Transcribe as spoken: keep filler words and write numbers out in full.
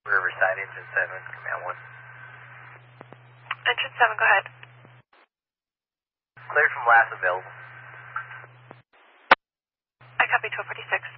Riverside, Engine seven, Command one. Engine seven, go ahead. Cleared from last available. I copy twelve forty-six.